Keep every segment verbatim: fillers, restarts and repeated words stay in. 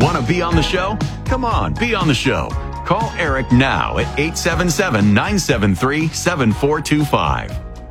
Want to be on the show? Come on, be on the show. Call Eric now at eight seven seven, nine seven three, seven four two five.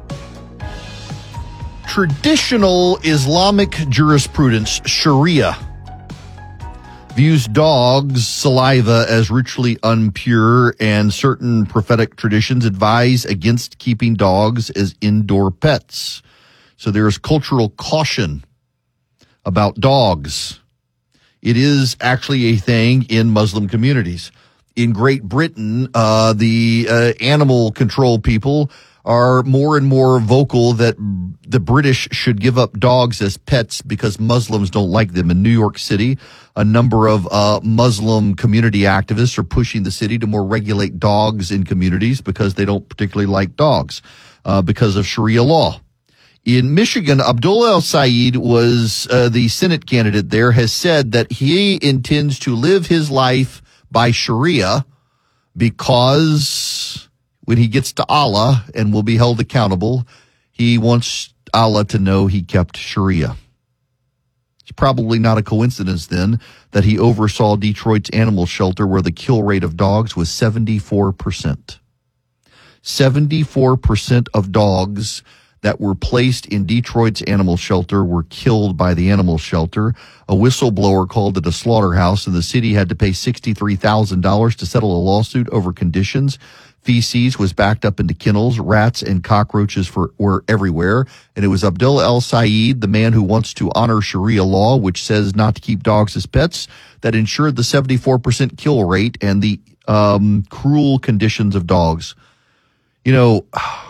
Traditional Islamic jurisprudence, Sharia, views dogs' saliva as ritually impure, and certain prophetic traditions advise against keeping dogs as indoor pets. So there is cultural caution about dogs. It is actually a thing in Muslim communities. In Great Britain, uh, the uh, animal control people are more and more vocal that the British should give up dogs as pets because Muslims don't like them. In New York City, a number of uh, Muslim community activists are pushing the city to more regulate dogs in communities because they don't particularly like dogs uh, because of Sharia law. In Michigan, Abdullah El-Sayed was uh, the Senate candidate there, has said that he intends to live his life by Sharia because when he gets to Allah and will be held accountable, he wants Allah to know he kept Sharia. It's probably not a coincidence then that he oversaw Detroit's animal shelter where the kill rate of dogs was seventy-four percent. seventy-four percent of dogs that were placed in Detroit's animal shelter were killed by the animal shelter. A whistleblower called it a slaughterhouse, and the city had to pay sixty-three thousand dollars to settle a lawsuit over conditions. Feces was backed up into kennels. Rats and cockroaches for, were everywhere. And it was Abdullah El-Sayed, the man who wants to honor Sharia law, which says not to keep dogs as pets, that ensured the seventy-four percent kill rate and the um, cruel conditions of dogs. You know,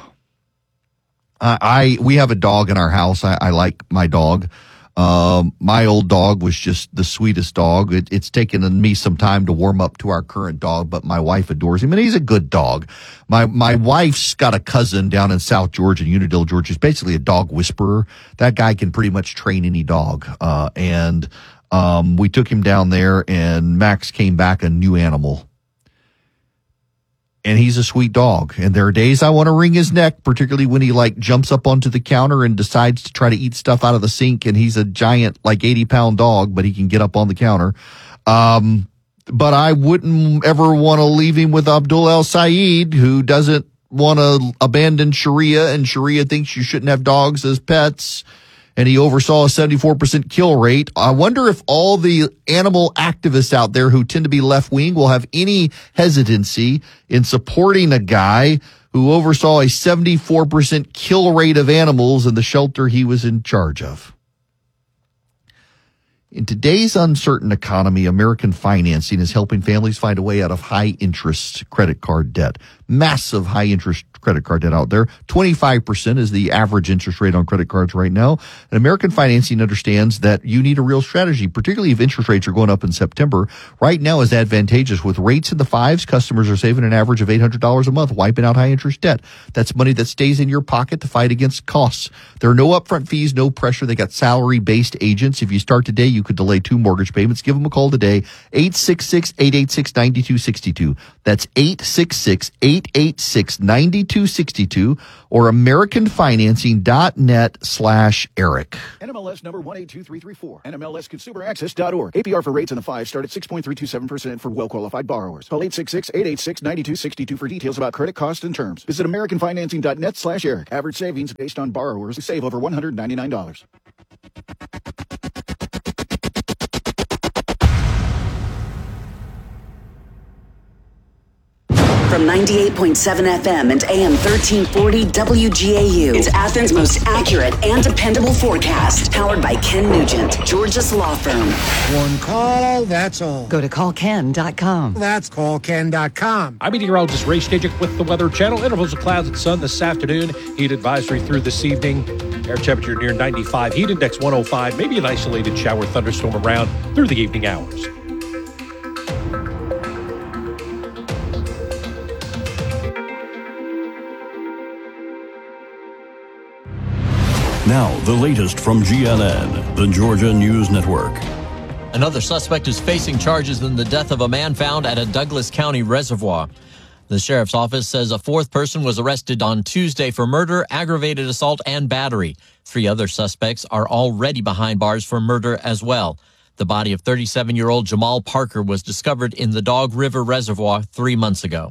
I, I we have a dog in our house. I, I like my dog. Um, my old dog was just the sweetest dog. It, it's taken me some time to warm up to our current dog, but my wife adores him, and he's a good dog. My my wife's got a cousin down in South Georgia, Unadilla, Georgia. He's basically a dog whisperer. That guy can pretty much train any dog. Uh, and um, we took him down there, and Max came back a new animal. And he's a sweet dog. And there are days I want to wring his neck, particularly when he like jumps up onto the counter and decides to try to eat stuff out of the sink. And he's a giant, like eighty pound dog, but he can get up on the counter. Um, but I wouldn't ever want to leave him with Abdullah El-Sayed, who doesn't want to abandon Sharia, and Sharia thinks you shouldn't have dogs as pets. And he oversaw a seventy-four percent kill rate. I wonder if all the animal activists out there who tend to be left-wing will have any hesitancy in supporting a guy who oversaw a seventy-four percent kill rate of animals in the shelter he was in charge of. In today's uncertain economy, American Financing is helping families find a way out of high-interest credit card debt. Massive high-interest credit card debt out there. twenty-five percent is the average interest rate on credit cards right now. And American Financing understands that you need a real strategy, particularly if interest rates are going up in September. Right now is advantageous. With rates in the fives, customers are saving an average of eight hundred dollars a month, wiping out high-interest debt. That's money that stays in your pocket to fight against costs. There are no upfront fees, no pressure. They got salary-based agents. If you start today, you could delay two mortgage payments. Give them a call today, eight six six, eight eight six, nine two six two. That's eight six six, eight eight six, nine two six two or American Financing dot net slash Eric. N M L S number one eight two three three four. N M L S consumer access dot org. A P R for rates in the five start at six point three two seven percent for well-qualified borrowers. Call eight six six, eight eight six, nine two six two for details about credit costs and terms. Visit American Financing dot net slash Eric. Average savings based on borrowers who save over one hundred ninety-nine dollars. From ninety-eight point seven F M and A M thirteen forty W G A U. It's Athens' most accurate and dependable forecast. Powered by Ken Nugent, Georgia's law firm. One call, that's all. Go to call ken dot com. That's call ken dot com. I'm meteorologist Ray Stajic with the Weather Channel. Intervals of clouds and sun this afternoon. Heat advisory through this evening. Air temperature near ninety-five. Heat index one oh five. Maybe an isolated shower thunderstorm around through the evening hours. Now, the latest from G N N, the Georgia News Network. Another suspect is facing charges in the death of a man found at a Douglas County reservoir. The sheriff's office says a fourth person was arrested on Tuesday for murder, aggravated assault, and battery. Three other suspects are already behind bars for murder as well. The body of thirty-seven-year-old Jamal Parker was discovered in the Dog River Reservoir three months ago.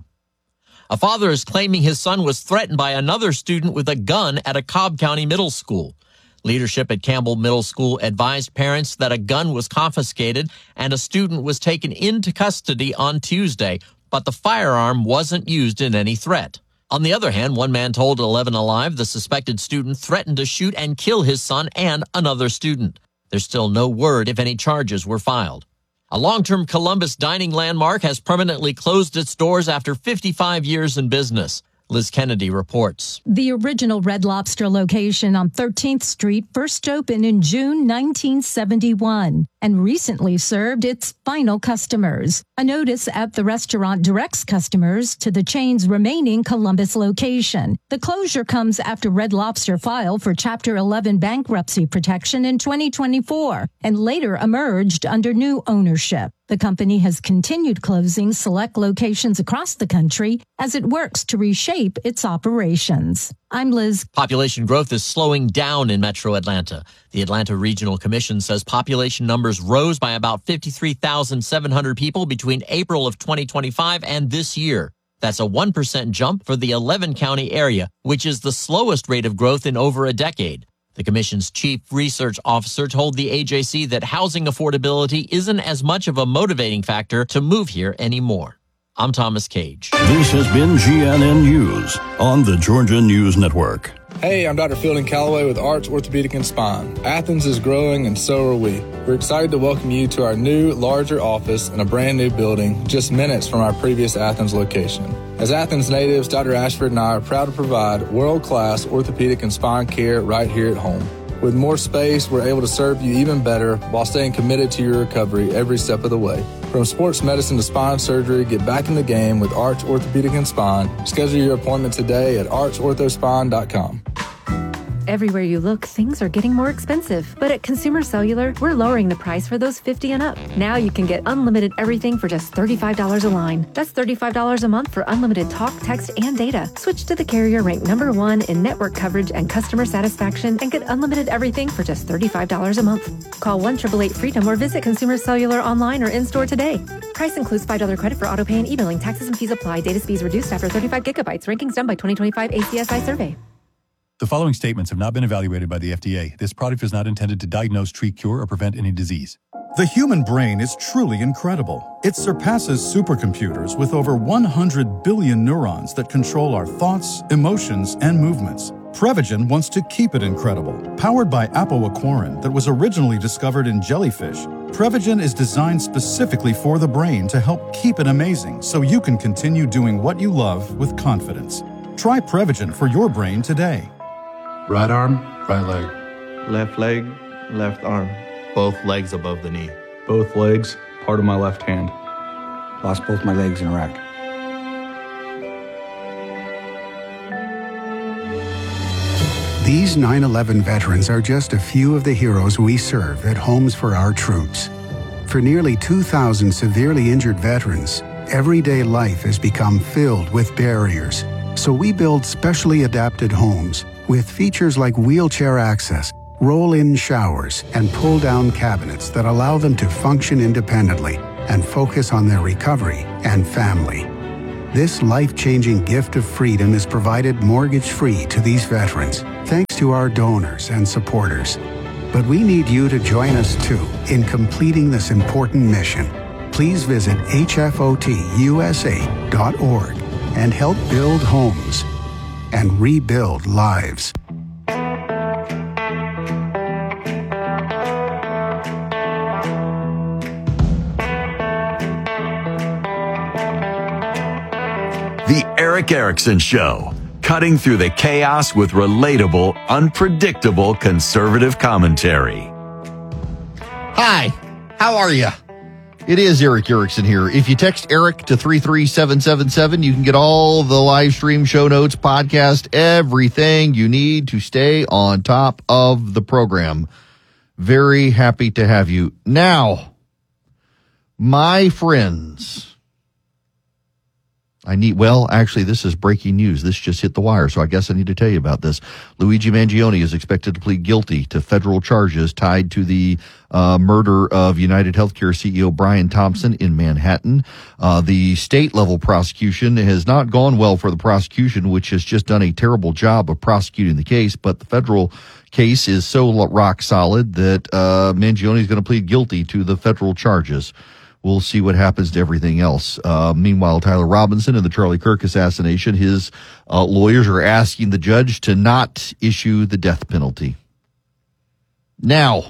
A father is claiming his son was threatened by another student with a gun at a Cobb County middle school. Leadership at Campbell Middle School advised parents that a gun was confiscated and a student was taken into custody on Tuesday, but the firearm wasn't used in any threat. On the other hand, one man told eleven Alive the suspected student threatened to shoot and kill his son and another student. There's still no word if any charges were filed. A long-term Columbus dining landmark has permanently closed its doors after fifty-five years in business. Liz Kennedy reports. The original Red Lobster location on thirteenth Street first opened in June nineteen seventy-one and recently served its final customers. A notice at the restaurant directs customers to the chain's remaining Columbus location. The closure comes after Red Lobster filed for Chapter eleven bankruptcy protection in twenty twenty-four and later emerged under new ownership. The company has continued closing select locations across the country as it works to reshape its operations. I'm Liz. Population growth is slowing down in metro Atlanta. The Atlanta Regional Commission says population numbers rose by about fifty-three thousand seven hundred people between April of twenty twenty-five and this year. That's a one percent jump for the eleven county area, which is the slowest rate of growth in over a decade. The commission's chief research officer told the A J C that housing affordability isn't as much of a motivating factor to move here anymore. I'm Thomas Cage. This has been G N N News on the Georgia News Network. Hey, I'm Doctor Fielding Calloway with Arch Orthopedic and Spine. Athens is growing and so are we. We're excited to welcome you to our new, larger office in a brand new building just minutes from our previous Athens location. As Athens natives, Doctor Ashford and I are proud to provide world-class orthopedic and spine care right here at home. With more space, we're able to serve you even better while staying committed to your recovery every step of the way. From sports medicine to spine surgery, get back in the game with Arch Orthopedic and Spine. Schedule your appointment today at arch ortho spine dot com. Everywhere you look, things are getting more expensive. But at Consumer Cellular, we're lowering the price for those fifty and up. Now you can get unlimited everything for just thirty-five dollars a line. That's thirty-five dollars a month for unlimited talk, text, and data. Switch to the carrier ranked number one in network coverage and customer satisfaction and get unlimited everything for just thirty-five dollars a month. Call one eight eight eight freedom or visit Consumer Cellular online or in-store today. Price includes five dollars credit for autopay and e-billing. Taxes and fees apply. Data speeds reduced after thirty-five gigabytes. Rankings done by twenty twenty-five A C S I survey. The following statements have not been evaluated by the F D A. This product is not intended to diagnose, treat, cure, or prevent any disease. The human brain is truly incredible. It surpasses supercomputers with over one hundred billion neurons that control our thoughts, emotions, and movements. Prevagen wants to keep it incredible. Powered by apoaquarin that was originally discovered in jellyfish, Prevagen is designed specifically for the brain to help keep it amazing so you can continue doing what you love with confidence. Try Prevagen for your brain today. Right arm, right leg. Left leg, left arm. Both legs above the knee. Both legs, part of my left hand. Lost both my legs in Iraq. These nine eleven veterans are just a few of the heroes we serve at Homes for Our Troops. For nearly two thousand severely injured veterans, everyday life has become filled with barriers. So we build specially adapted homes with features like wheelchair access, roll-in showers, and pull-down cabinets that allow them to function independently and focus on their recovery and family. This life-changing gift of freedom is provided mortgage-free to these veterans, thanks to our donors and supporters. But we need you to join us too in completing this important mission. Please visit H F O T U S A dot org and help build homes and rebuild lives. The Erick Erickson Show, cutting through the chaos with relatable, unpredictable conservative commentary. Hi, how are you? It is Erick Erickson here. If you text Eric to three three seven seven seven, you can get all the live stream show notes, podcast, everything you need to stay on top of the program. Very happy to have you. Now, my friends, I need, well, actually, this is breaking news. This just hit the wire, so I guess I need to tell you about this. Luigi Mangione is expected to plead guilty to federal charges tied to the uh, murder of United Healthcare C E O Brian Thompson in Manhattan. Uh, the state-level prosecution has not gone well for the prosecution, which has just done a terrible job of prosecuting the case, but the federal case is so rock solid that uh, Mangione is going to plead guilty to the federal charges. We'll see what happens to everything else. Uh, meanwhile, Tyler Robinson and the Charlie Kirk assassination, his uh, lawyers are asking the judge to not issue the death penalty. Now,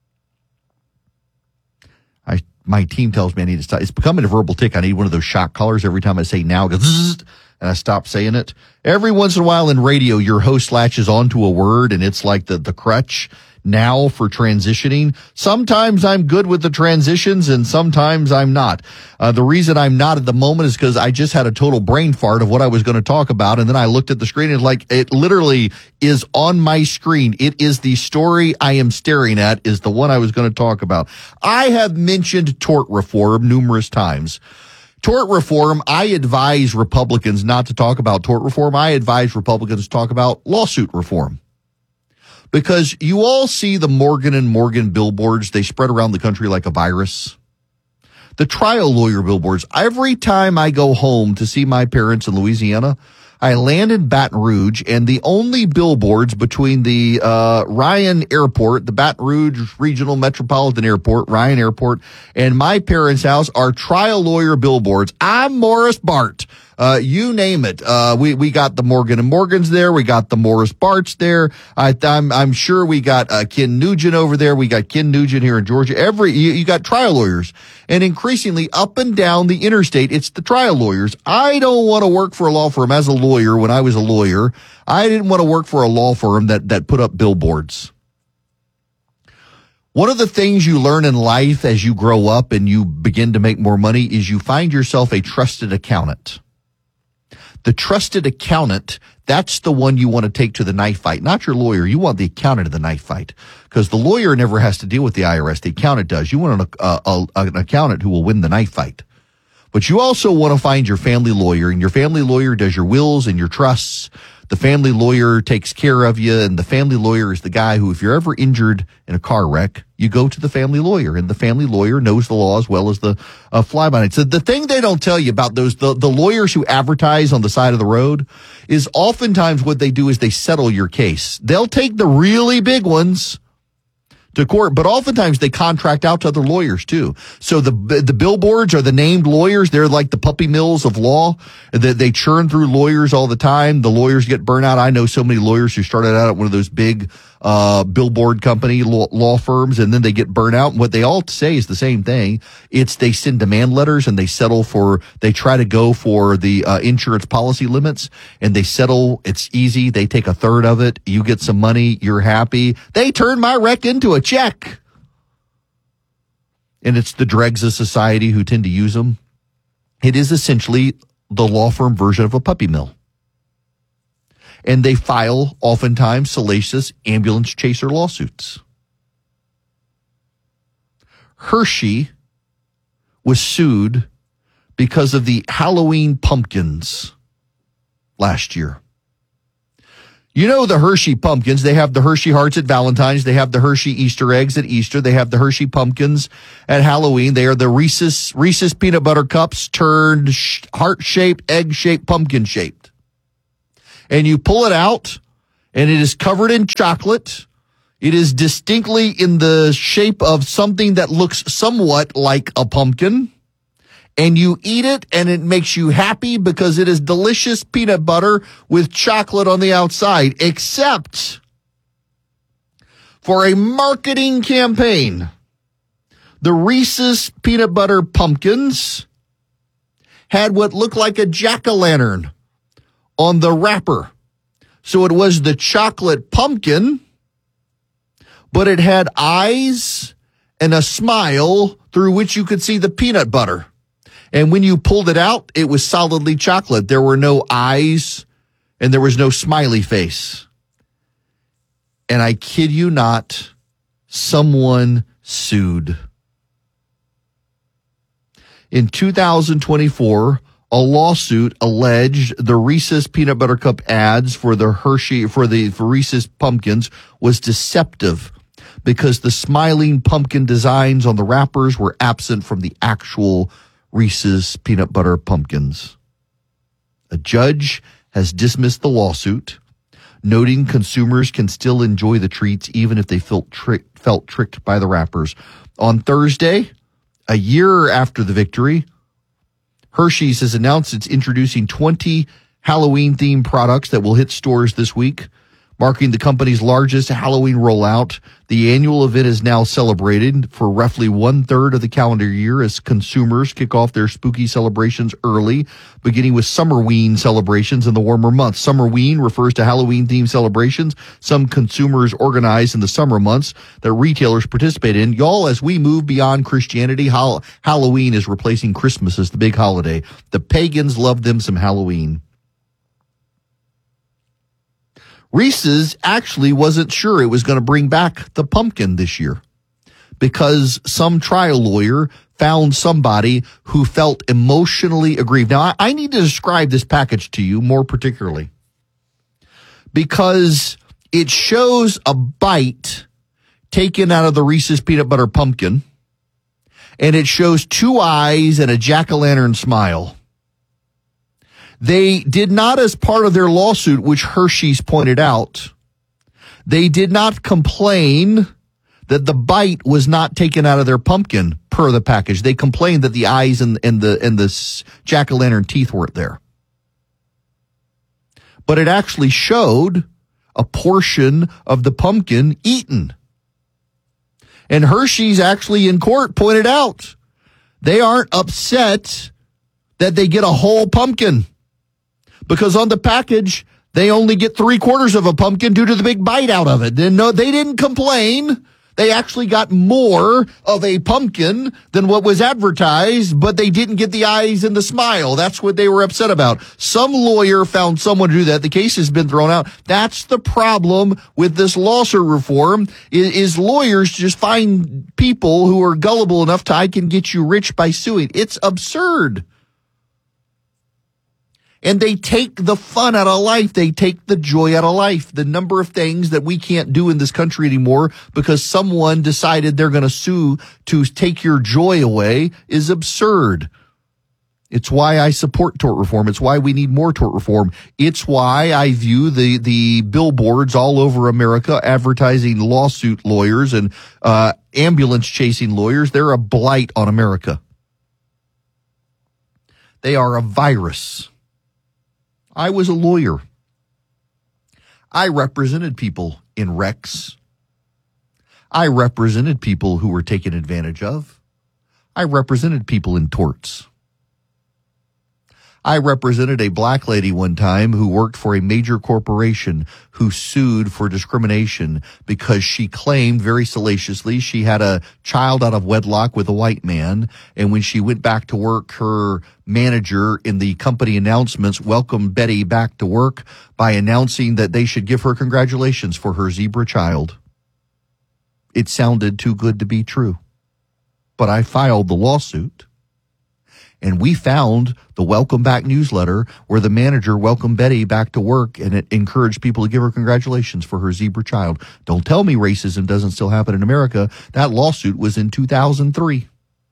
I my team tells me I need to stop. It's becoming a verbal tick. I need one of those shock collars every time I say now, it goes zzz, and I stop saying it. Every once in a while in radio, your host latches onto a word, and it's like the, the crutch now for transitioning. Sometimes I'm good with the transitions and sometimes I'm not. Uh, the reason I'm not at the moment is because I just had a total brain fart of what I was going to talk about. And then I looked at the screen and like it literally is on my screen. It is the story I am staring at is the one I was going to talk about. I have mentioned tort reform numerous times. Tort reform, I advise Republicans not to talk about tort reform. I advise Republicans to talk about lawsuit reform. Because you all see the Morgan and Morgan billboards. They spread around the country like a virus. The trial lawyer billboards. Every time I go home to see my parents in Louisiana, I land in Baton Rouge, and the only billboards between the uh Ryan Airport, the Baton Rouge Regional Metropolitan Airport, Ryan Airport, and my parents' house are trial lawyer billboards. I'm Morris Bart. Uh, you name it. Uh, we, we got the Morgan and Morgans there. We got the Morris Barts there. I, I'm, I'm sure we got, uh, Ken Nugent over there. We got Ken Nugent here in Georgia. Every, you, you got trial lawyers, and increasingly up and down the interstate, it's the trial lawyers. I don't want to work for a law firm as a lawyer. When I was a lawyer, I didn't want to work for a law firm that, that put up billboards. One of the things you learn in life as you grow up and you begin to make more money is you find yourself a trusted accountant. The trusted accountant, that's the one you want to take to the knife fight, not your lawyer. You want the accountant in the knife fight because the lawyer never has to deal with the I R S. The accountant does. You want an, uh, a, an accountant who will win the knife fight. But you also want to find your family lawyer, and your family lawyer does your wills and your trusts. The family lawyer takes care of you, and the family lawyer is the guy who, if you're ever injured in a car wreck, you go to the family lawyer, and the family lawyer knows the law as well as the uh, fly-by-night. So the thing they don't tell you about those, the, the lawyers who advertise on the side of the road is oftentimes what they do is they settle your case. They'll take the really big ones to court, but oftentimes they contract out to other lawyers too. So the the billboards are the named lawyers. They're like the puppy mills of law. They, they churn through lawyers all the time. The lawyers get burnt out. I know so many lawyers who started out at one of those big uh billboard company law, law firms, and then they get burnt out. And what they all say is the same thing. It's they send demand letters and they settle for, they try to go for the uh, insurance policy limits, and they settle. It's easy. They take a third of it. You get some money. You're happy. They turn my wreck into a check. And it's the dregs of society who tend to use them. It is essentially the law firm version of a puppy mill. And they file oftentimes salacious ambulance chaser lawsuits. Hershey was sued because of the Halloween pumpkins last year. You know the Hershey pumpkins, they have the Hershey hearts at Valentine's, they have the Hershey Easter eggs at Easter, they have the Hershey pumpkins at Halloween. They are the Reese's Reese's peanut butter cups turned heart-shaped, egg-shaped, pumpkin-shaped. And you pull it out, and it is covered in chocolate. It is distinctly in the shape of something that looks somewhat like a pumpkin. And you eat it, and it makes you happy because it is delicious peanut butter with chocolate on the outside, except for a marketing campaign. The Reese's peanut butter pumpkins had what looked like a jack-o'-lantern on the wrapper. So it was the chocolate pumpkin, but it had eyes and a smile through which you could see the peanut butter. And when you pulled it out, it was solidly chocolate. There were no eyes and there was no smiley face. And I kid you not, someone sued. In two thousand twenty-four, a lawsuit alleged the Reese's peanut butter cup ads for the Hershey, for the for Reese's pumpkins was deceptive because the smiling pumpkin designs on the wrappers were absent from the actual Reese's peanut butter pumpkins. A judge has dismissed the lawsuit, noting consumers can still enjoy the treats even if they felt, tri- felt tricked by the wrappers. On Thursday, a year after the victory, Hershey's has announced it's introducing twenty Halloween-themed products that will hit stores this week, marking the company's largest Halloween rollout. The annual event is now celebrated for roughly one-third of the calendar year as consumers kick off their spooky celebrations early, beginning with Summerween celebrations in the warmer months. Summerween refers to Halloween-themed celebrations some consumers organize in the summer months that retailers participate in. Y'all, as we move beyond Christianity, Hall- Halloween is replacing Christmas as the big holiday. The pagans love them some Halloween. Reese's actually wasn't sure it was going to bring back the pumpkin this year because some trial lawyer found somebody who felt emotionally aggrieved. Now, I, I need to describe this package to you more particularly because it shows a bite taken out of the Reese's peanut butter pumpkin, and it shows two eyes and a jack-o'-lantern smile. They did not, as part of their lawsuit, which Hershey's pointed out, they did not complain that the bite was not taken out of their pumpkin per the package. They complained that the eyes and, and the and the jack-o'-lantern teeth weren't there. But it actually showed a portion of the pumpkin eaten. And Hershey's actually in court pointed out they aren't upset that they get a whole pumpkin, because on the package, they only get three quarters of a pumpkin due to the big bite out of it. And no, they didn't complain. They actually got more of a pumpkin than what was advertised, but they didn't get the eyes and the smile. That's what they were upset about. Some lawyer found someone to do that. The case has been thrown out. That's the problem with this lawsuit reform, is, is lawyers just find people who are gullible enough to, I can get you rich by suing. It's absurd. And they take the fun out of life. They take the joy out of life. The number of things that we can't do in this country anymore because someone decided they're going to sue to take your joy away is absurd. It's why I support tort reform. It's why we need more tort reform. It's why I view the, the billboards all over America advertising lawsuit lawyers and uh, ambulance chasing lawyers. They're a blight on America. They are a virus. I was a lawyer. I represented people in wrecks. I represented people who were taken advantage of. I represented people in torts. I represented a black lady one time who worked for a major corporation who sued for discrimination because she claimed very salaciously she had a child out of wedlock with a white man. And when she went back to work, her manager in the company announcements welcomed Betty back to work by announcing that they should give her congratulations for her zebra child. It sounded too good to be true. But I filed the lawsuit. And we found the Welcome Back newsletter where the manager welcomed Betty back to work and it encouraged people to give her congratulations for her zebra child. Don't tell me racism doesn't still happen in America. That lawsuit was in two thousand three.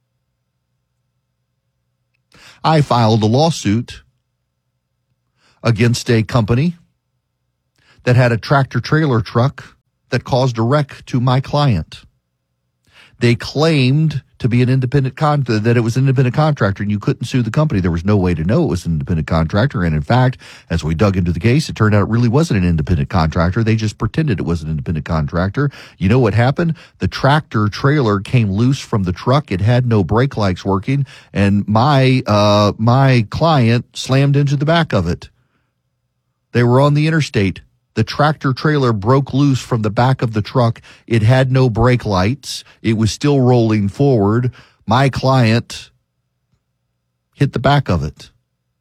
I filed a lawsuit against a company that had a tractor trailer truck that caused a wreck to my client. They claimed to be an independent con that it was an independent contractor, and you couldn't sue the company. There was no way to know it was an independent contractor. And in fact, as we dug into the case, it turned out it really wasn't an independent contractor. They just pretended it was an independent contractor. You know what happened? The tractor trailer came loose from the truck. It had no brake lights working, and my uh my client slammed into the back of it. They were on the interstate. The tractor trailer broke loose from the back of the truck. It had no brake lights. It was still rolling forward. My client hit the back of it.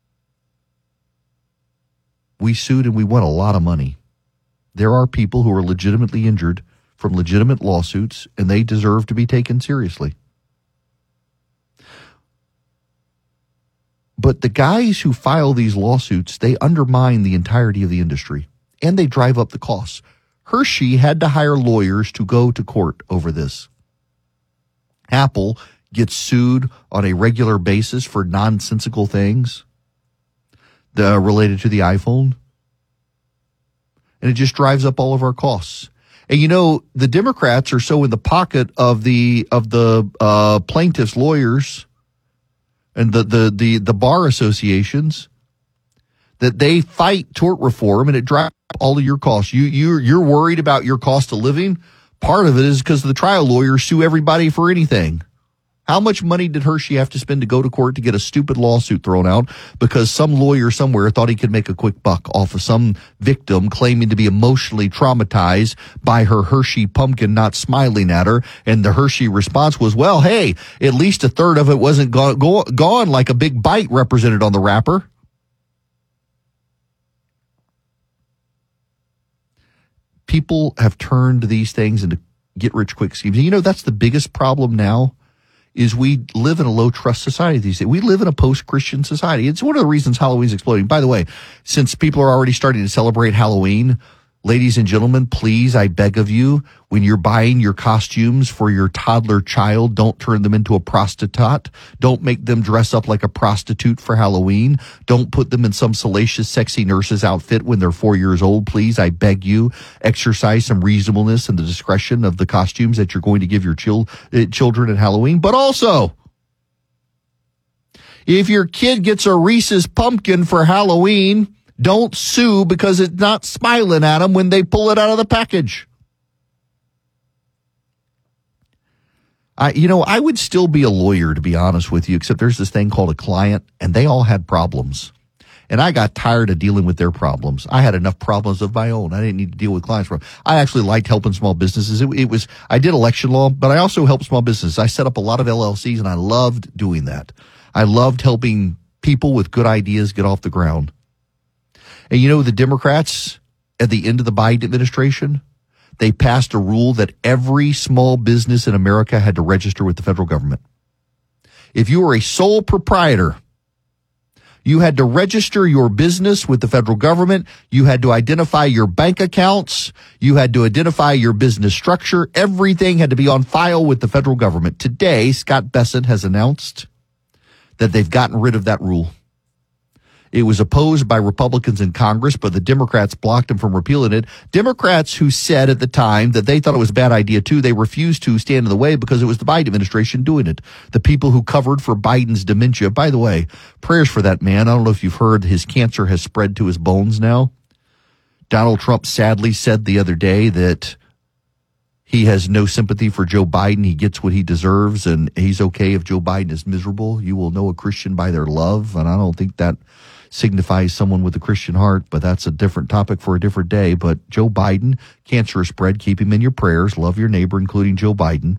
We sued and we won a lot of money. There are people who are legitimately injured from legitimate lawsuits, and they deserve to be taken seriously. But But the guys who file these lawsuits, they undermine the entirety of the industry, and they drive up the costs. Hershey had to hire lawyers to go to court over this. Apple gets sued on a regular basis for nonsensical things the, related to the iPhone. And it just drives up all of our costs. And you know, the Democrats are so in the pocket of the of the uh, plaintiffs' lawyers and the, the, the, the bar associations that they fight tort reform, and it drives up all of your costs. You, you're, you're worried about your cost of living. Part of it is because the trial lawyers sue everybody for anything. How much money did Hershey have to spend to go to court to get a stupid lawsuit thrown out because some lawyer somewhere thought he could make a quick buck off of some victim claiming to be emotionally traumatized by her Hershey pumpkin not smiling at her? And the Hershey response was, well, hey, at least a third of it wasn't go- go- gone like a big bite represented on the wrapper. People have turned these things into get-rich-quick schemes. And you know, that's the biggest problem now, is we live in a low-trust society these days. We live in a post-Christian society. It's one of the reasons Halloween's exploding. By the way, since people are already starting to celebrate Halloween, ladies and gentlemen, please, I beg of you, when you're buying your costumes for your toddler child, don't turn them into a prostitute. Don't make them dress up like a prostitute for Halloween. Don't put them in some salacious, sexy nurse's outfit when they're four years old. Please, I beg you, exercise some reasonableness and the discretion of the costumes that you're going to give your chil- uh, children at Halloween. But also, if your kid gets a Reese's pumpkin for Halloween, don't sue because it's not smiling at them when they pull it out of the package. I, you know, I would still be a lawyer, to be honest with you, except there's this thing called a client, and they all had problems. And I got tired of dealing with their problems. I had enough problems of my own. I didn't need to deal with clients. I actually liked helping small businesses. It, it was, I did election law, but I also helped small businesses. I set up a lot of L L Cs, and I loved doing that. I loved helping people with good ideas get off the ground. And you know, the Democrats at the end of the Biden administration, they passed a rule that every small business in America had to register with the federal government. If you were a sole proprietor, you had to register your business with the federal government. You had to identify your bank accounts. You had to identify your business structure. Everything had to be on file with the federal government. Today, Scott Bessent has announced that they've gotten rid of that rule. It was opposed by Republicans in Congress, but the Democrats blocked them from repealing it. Democrats who said at the time that they thought it was a bad idea too, they refused to stand in the way because it was the Biden administration doing it. The people who covered for Biden's dementia. By the way, prayers for that man. I don't know if you've heard, his cancer has spread to his bones now. Donald Trump sadly said the other day that he has no sympathy for Joe Biden. He gets what he deserves, and he's okay if Joe Biden is miserable. You will know a Christian by their love, and I don't think that signifies someone with a Christian heart, but that's a different topic for a different day. But Joe Biden, cancer spread, keep him in your prayers, love your neighbor, including Joe Biden.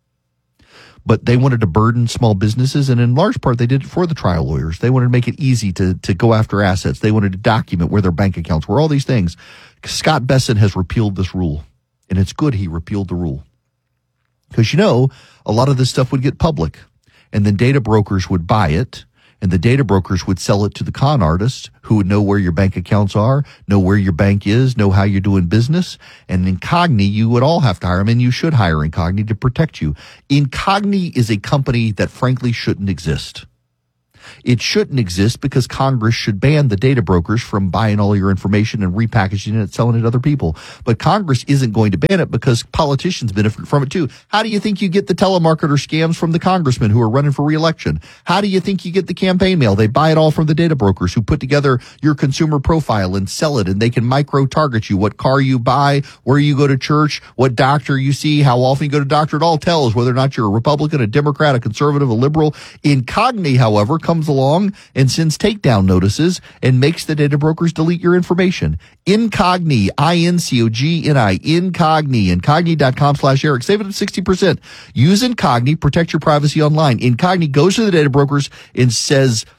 But they wanted to burden small businesses, and in large part, they did it for the trial lawyers. They wanted to make it easy to, to go after assets. They wanted to document where their bank accounts were, all these things. Scott Bessent has repealed this rule, and it's good he repealed the rule. Because, you know, a lot of this stuff would get public, and then data brokers would buy it, and the data brokers would sell it to the con artists who would know where your bank accounts are, know where your bank is, know how you're doing business. And Incogni, you would all have to hire them, and you should hire Incogni to protect you. Incogni is a company that frankly shouldn't exist. It shouldn't exist because Congress should ban the data brokers from buying all your information and repackaging it and selling it to other people. But Congress isn't going to ban it because politicians benefit from it too. How do you think you get the telemarketer scams from the congressmen who are running for re-election? How do you think you get the campaign mail? They buy it all from the data brokers who put together your consumer profile and sell it, and they can micro-target you, what car you buy, where you go to church, what doctor you see, how often you go to doctor. It all tells whether or not you're a Republican, a Democrat, a conservative, a liberal. Incogni, however, comes along and sends takedown notices and makes the data brokers delete your information. Incogni, I N C O G N I, Incogni, Incogni.com slash Eric. Save it at sixty percent. Use Incogni, protect your privacy online. Incogni goes to the data brokers and says,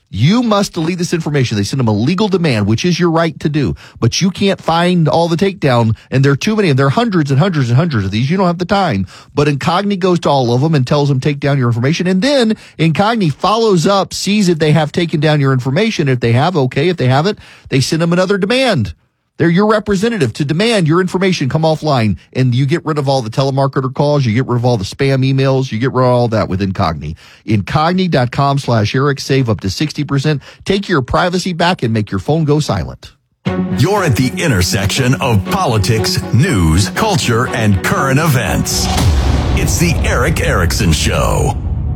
You must delete this information. They send them a legal demand, which is your right to do. But you can't find all the takedown, and there are too many, and there are hundreds and hundreds and hundreds of these. You don't have the time. But Incogni goes to all of them and tells them take down your information. And then Incogni follows up, sees if they have taken down your information. If they have, okay. If they haven't, they send them another demand. They're your representative to demand your information come offline, and you get rid of all the telemarketer calls, you get rid of all the spam emails, you get rid of all that with Incogni. Incogni.com slash Eric. Save up to sixty percent. Take your privacy back and make your phone go silent. You're at the intersection of politics, news, culture, and current events. It's the Eric Erickson Show.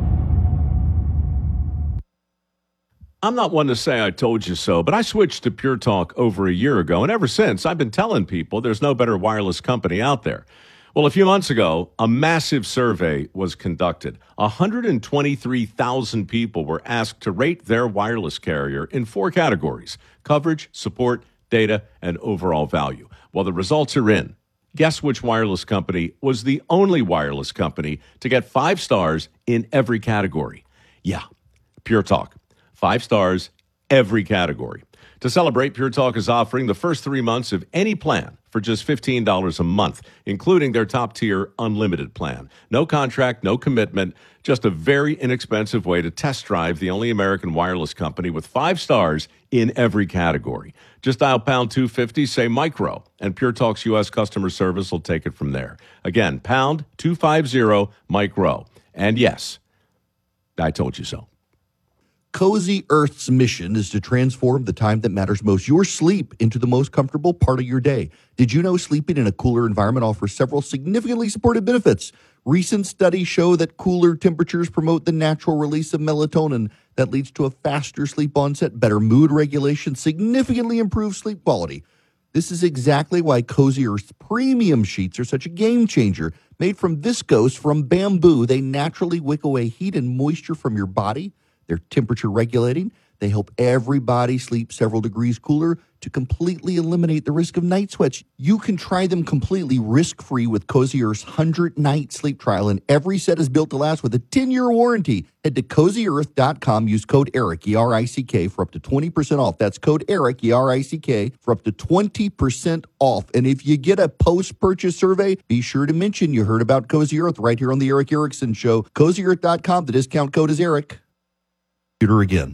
I'm not one to say I told you so, but I switched to Pure Talk over a year ago, and ever since, I've been telling people there's no better wireless company out there. Well, a few months ago, a massive survey was conducted. one hundred twenty-three thousand people were asked to rate their wireless carrier in four categories: coverage, support, data, and overall value. Well, the results are in. Guess which wireless company was the only wireless company to get five stars in every category? Yeah, Pure Talk. Five stars, every category. To celebrate, Pure Talk is offering the first three months of any plan for just fifteen dollars a month, including their top-tier unlimited plan. No contract, no commitment, just a very inexpensive way to test drive the only American wireless company with five stars in every category. Just dial pound two fifty, say micro, and Pure Talk's U S customer service will take it from there. Again, pound two fifty, micro. And yes, I told you so. Cozy Earth's mission is to transform the time that matters most, your sleep, into the most comfortable part of your day. Did you know sleeping in a cooler environment offers several significantly supported benefits? Recent studies show that cooler temperatures promote the natural release of melatonin that leads to a faster sleep onset, better mood regulation, significantly improved sleep quality. This is exactly why Cozy Earth's premium sheets are such a game changer. Made from viscose from bamboo, they naturally wick away heat and moisture from your body. They're temperature regulating. They help everybody sleep several degrees cooler to completely eliminate the risk of night sweats. You can try them completely risk-free with Cozy Earth's one hundred night sleep trial, and every set is built to last with a ten-year warranty. Head to cozy earth dot com, use code ERIC, E R I C K, for up to twenty percent off. That's code ERIC, E R I C K, for up to twenty percent off. And if you get a post-purchase survey, be sure to mention you heard about Cozy Earth right here on the Eric Erickson Show. cozy earth dot com, the discount code is ERIC. Again.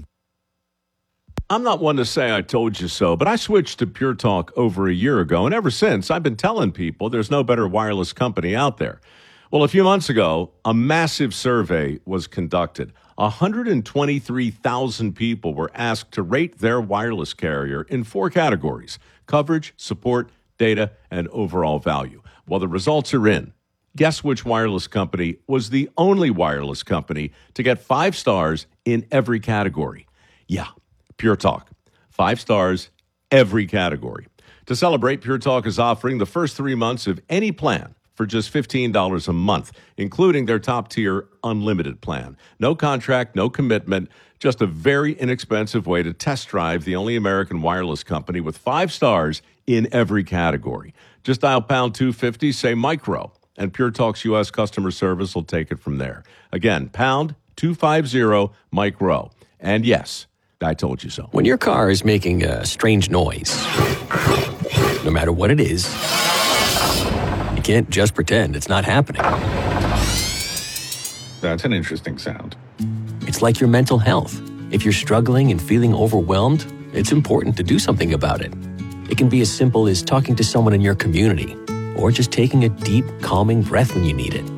I'm not one to say I told you so, but I switched to Pure Talk over a year ago, and ever since, I've been telling people there's no better wireless company out there. Well, a few months ago, a massive survey was conducted. one hundred twenty-three thousand people were asked to rate their wireless carrier in four categories: coverage, support, data, and overall value. Well, the results are in. Guess which wireless company was the only wireless company to get five stars in every category? Yeah, Pure Talk. Five stars, every category. To celebrate, Pure Talk is offering the first three months of any plan for just fifteen dollars a month, including their top-tier unlimited plan. No contract, no commitment, just a very inexpensive way to test drive the only American wireless company with five stars in every category. Just dial pound two fifty, say micro, and Pure Talk's U S customer service will take it from there. Again, pound two fifty, micro. And yes, I told you so. When your car is making a strange noise, no matter what it is, you can't just pretend it's not happening. That's an interesting sound. It's like your mental health. If you're struggling and feeling overwhelmed, it's important to do something about it. It can be as simple as talking to someone in your community, or just taking a deep, calming breath when you need it.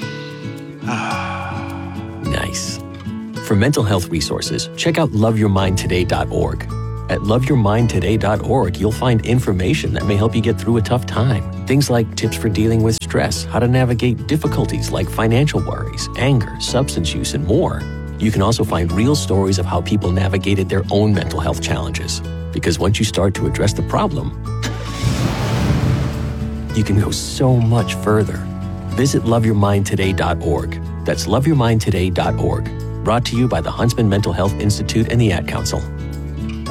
Nice. For mental health resources, check out love your mind today dot org. At love your mind today dot org, you'll find information that may help you get through a tough time. Things like tips for dealing with stress, how to navigate difficulties like financial worries, anger, substance use, and more. You can also find real stories of how people navigated their own mental health challenges. Because once you start to address the problem, you can go so much further. Visit love your mind today dot org. That's love your mind today dot org. Brought to you by the Huntsman Mental Health Institute and the Ad Council.